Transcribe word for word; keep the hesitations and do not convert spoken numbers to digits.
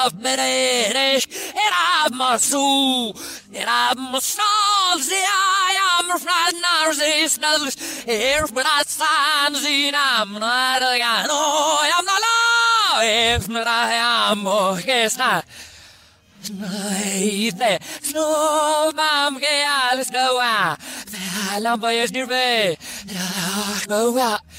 Mereres, era masu, era masals, I am flatnars, is nuddles, here's what I signs in, I'm not a guy, no, I'm not law, if not I am, oh, guess not. Snide, snow, mam, gay, let's go out. The lamp is near me, go out.